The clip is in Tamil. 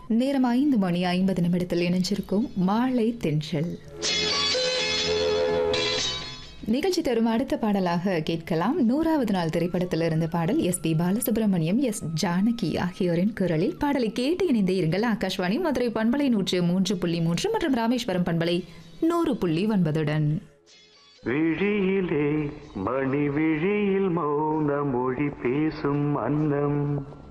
நேரம் 5:50 இணைஞ்சிருக்கும் மாலை தென்றல் நிகழ்ச்சி தரும் அடுத்த பாடலாக கேட்கலாம். 100வது நாள் திரைப்படத்திலிருந்து பாடல். எஸ்.பி. பாலசுப்ரமணியம், எஸ். ஜானகி ஆகியோரின் குரலில் பாடலை கேட்டு இணைந்தே இருங்கள். ஆகாஷ்வாணி மதுரை பண்பலை 103.3 மற்றும் ராமேஸ்வரம் பண்பலை 100.9. விழியிலே மணி விழியில் மௌன மொழி பேசும் அன்னம்